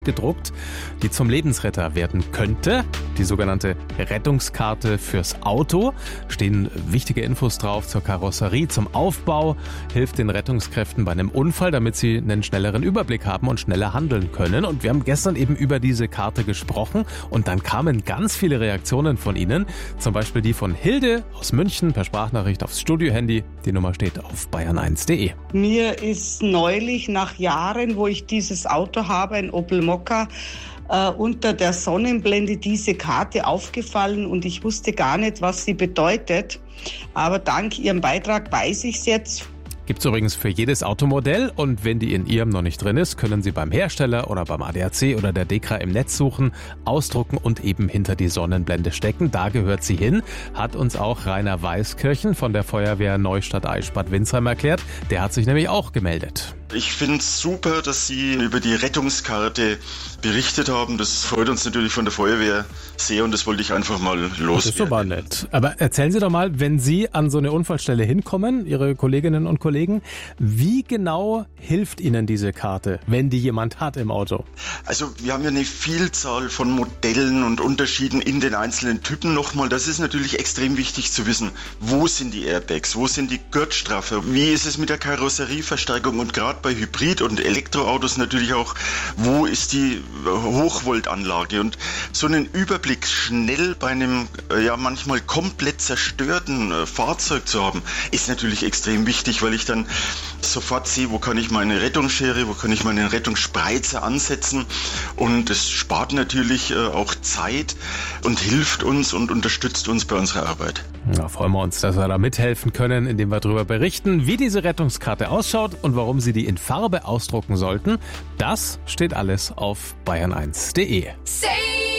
gedruckt, die zum Lebensretter werden könnte. Die sogenannte Rettungskarte fürs Auto. Stehen wichtige Infos drauf zur Karosserie, zum Aufbau, hilft den Rettungskräften bei einem Unfall, damit sie einen schnelleren Überblick haben und schneller handeln können. Und wir haben gestern eben über diese Karte gesprochen und dann kamen ganz viele Reaktionen von Ihnen. Zum Beispiel die von Hilde aus München per Sprachnachricht aufs Studiohandy. Die Nummer steht auf bayern1.de. Mir ist neulich nach Jahren, wo ich dieses Auto habe, ein Opel Mokka, unter der Sonnenblende diese Karte aufgefallen und ich wusste gar nicht, was sie bedeutet. Aber dank Ihrem Beitrag weiß ich es jetzt. Gibt's übrigens für jedes Automodell und wenn die in Ihrem noch nicht drin ist, können Sie beim Hersteller oder beim ADAC oder der DEKRA im Netz suchen, ausdrucken und eben hinter die Sonnenblende stecken. Da gehört sie hin, hat uns auch Rainer Weiskirchen von der Feuerwehr Neustadt-Eichstätt Windsheim erklärt. Der hat sich nämlich auch gemeldet. Ich finde es super, dass Sie über die Rettungskarte berichtet haben. Das freut uns natürlich von der Feuerwehr sehr und das wollte ich einfach mal loswerden. Das ist super nett. Aber erzählen Sie doch mal, wenn Sie an so eine Unfallstelle hinkommen, Ihre Kolleginnen und Kollegen, wie genau hilft Ihnen diese Karte, wenn die jemand hat im Auto? Also wir haben ja eine Vielzahl von Modellen und Unterschieden in den einzelnen Typen nochmal. Das ist natürlich extrem wichtig zu wissen. Wo sind die Airbags? Wo sind die Gurtstraffer? Wie ist es mit der Karosserieverstärkung und gerade bei Hybrid- und Elektroautos natürlich auch, wo ist die Hochvoltanlage? Und so einen Überblick schnell bei einem manchmal komplett zerstörten Fahrzeug zu haben, ist natürlich extrem wichtig, weil ich dann sofort sehe, wo kann ich meine Rettungsschere, wo kann ich meinen Rettungsspreizer ansetzen und es spart natürlich auch Zeit und hilft uns und unterstützt uns bei unserer Arbeit. Da freuen wir uns, dass wir da mithelfen können, indem wir darüber berichten, wie diese Rettungskarte ausschaut und warum Sie die in Farbe ausdrucken sollten. Das steht alles auf bayern1.de.